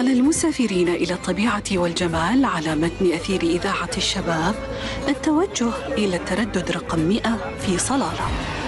على المسافرين إلى الطبيعة والجمال على متن أثير إذاعة الشباب التوجه إلى التردد رقم 100 في صلالة.